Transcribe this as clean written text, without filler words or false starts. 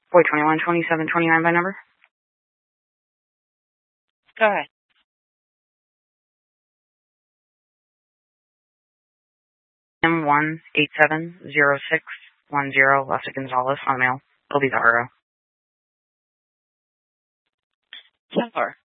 Boy 21, 27, 29 by number. Go ahead. M1870610, Lester Gonzalez, on mail. It'll be Zahara. 10-4.